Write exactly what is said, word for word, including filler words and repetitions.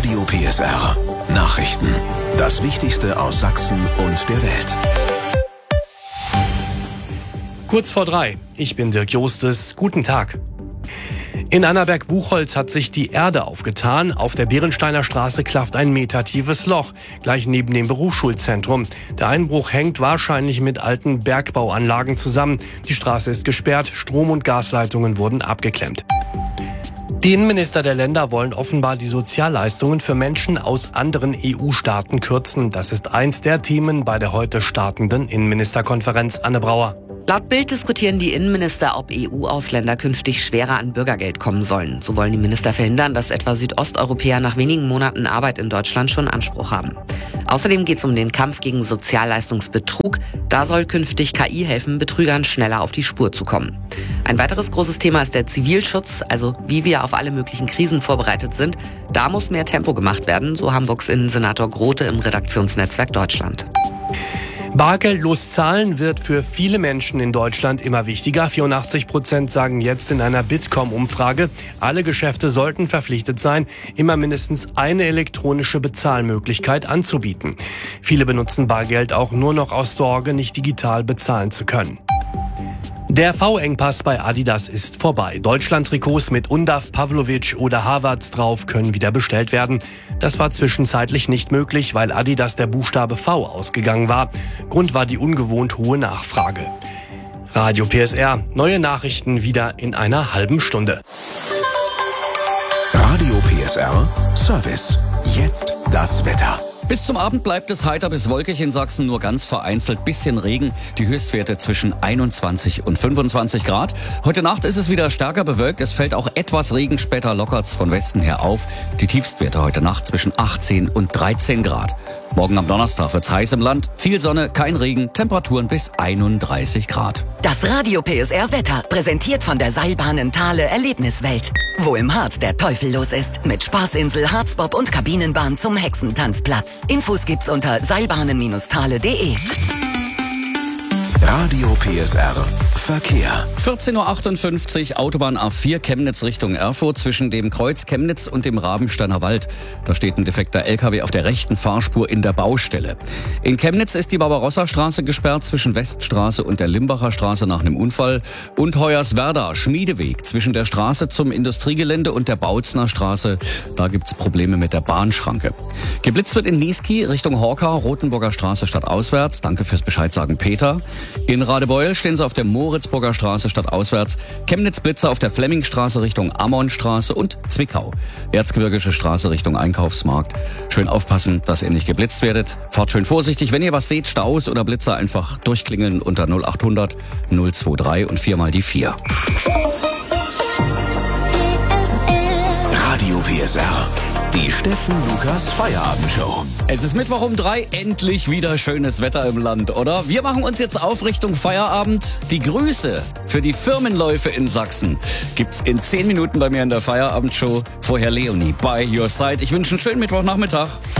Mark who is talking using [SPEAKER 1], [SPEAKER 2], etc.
[SPEAKER 1] Radio P S R. Nachrichten. Das Wichtigste aus Sachsen und der Welt.
[SPEAKER 2] Kurz vor drei. Ich bin Dirk Jostes. Guten Tag. In Annaberg-Buchholz hat sich die Erde aufgetan. Auf der Bärensteiner Straße klafft ein metertiefes Loch, gleich neben dem Berufsschulzentrum. Der Einbruch hängt wahrscheinlich mit alten Bergbauanlagen zusammen. Die Straße ist gesperrt, Strom- und Gasleitungen wurden abgeklemmt. Die Innenminister der Länder wollen offenbar die Sozialleistungen für Menschen aus anderen E U-Staaten kürzen. Das ist eins der Themen bei der heute startenden Innenministerkonferenz. Anne Brauer.
[SPEAKER 3] Laut Bild diskutieren die Innenminister, ob E U-Ausländer künftig schwerer an Bürgergeld kommen sollen. So wollen die Minister verhindern, dass etwa Südosteuropäer nach wenigen Monaten Arbeit in Deutschland schon Anspruch haben. Außerdem geht es um den Kampf gegen Sozialleistungsbetrug. Da soll künftig K I helfen, Betrügern schneller auf die Spur zu kommen. Ein weiteres großes Thema ist der Zivilschutz, also wie wir auf alle möglichen Krisen vorbereitet sind. Da muss mehr Tempo gemacht werden, so Hamburgs Innensenator Grote im Redaktionsnetzwerk Deutschland.
[SPEAKER 2] Bargeldlos zahlen wird für viele Menschen in Deutschland immer wichtiger. vierundachtzig Prozent sagen jetzt in einer Bitkom-Umfrage, alle Geschäfte sollten verpflichtet sein, immer mindestens eine elektronische Bezahlmöglichkeit anzubieten. Viele benutzen Bargeld auch nur noch aus Sorge, nicht digital bezahlen zu können. Der V-Engpass bei Adidas ist vorbei. Deutschland-Trikots mit Undav, Pavlovic oder Havertz drauf können wieder bestellt werden. Das war zwischenzeitlich nicht möglich, weil Adidas der Buchstabe V ausgegangen war. Grund war die ungewohnt hohe Nachfrage. Radio P S R, neue Nachrichten wieder in einer halben Stunde.
[SPEAKER 1] Radio P S R Service. Jetzt das Wetter.
[SPEAKER 4] Bis zum Abend bleibt es heiter bis wolkig in Sachsen, nur ganz vereinzelt bisschen Regen. Die Höchstwerte zwischen einundzwanzig und fünfundzwanzig Grad. Heute Nacht ist es wieder stärker bewölkt. Es fällt auch etwas Regen, später lockert's von Westen her auf. Die Tiefstwerte heute Nacht zwischen achtzehn und dreizehn Grad. Morgen am Donnerstag wird's heiß im Land. Viel Sonne, kein Regen, Temperaturen bis einunddreißig Grad.
[SPEAKER 5] Das Radio P S R Wetter, präsentiert von der Seilbahn in Thale Erlebniswelt. Wo im Harz der Teufel los ist, mit Spaßinsel, Harzbob und Kabinenbahn zum Hexentanzplatz. Infos gibt's unter seilbahnen Bindestrich thale punkt de.
[SPEAKER 1] Radio P S R Verkehr.
[SPEAKER 4] vierzehn Uhr achtundfünfzig, Autobahn A vier Chemnitz Richtung Erfurt zwischen dem Kreuz Chemnitz und dem Rabensteiner Wald. Da steht ein defekter L K W auf der rechten Fahrspur in der Baustelle. In Chemnitz ist die Barbarossa-Straße gesperrt zwischen Weststraße und der Limbacher Straße nach einem Unfall. Und Hoyerswerda, Schmiedeweg zwischen der Straße zum Industriegelände und der Bautzner Straße. Da gibt's Probleme mit der Bahnschranke. Geblitzt wird in Niesky Richtung Horka, Rotenburger Straße stadtauswärts. Danke fürs Bescheid sagen, Peter. In Radebeul stehen sie auf der Moritzburger Straße stadtauswärts, Chemnitz-Blitzer auf der Flemmingstraße Richtung Ammonstraße und Zwickau. Erzgebirgische Straße Richtung Einkaufsmarkt. Schön aufpassen, dass ihr nicht geblitzt werdet. Fahrt schön vorsichtig. Wenn ihr was seht, Staus oder Blitzer, einfach durchklingeln unter null achthundert null drei und viermal die vier.
[SPEAKER 1] Radio P S R. Die Steffen Lukas Feierabendshow.
[SPEAKER 4] Es ist Mittwoch um drei, endlich wieder schönes Wetter im Land, oder? Wir machen uns jetzt auf Richtung Feierabend. Die Grüße für die Firmenläufe in Sachsen gibt's in zehn Minuten bei mir in der Feierabendshow. Vorher Leonie, by your side. Ich wünsche einen schönen Mittwochnachmittag.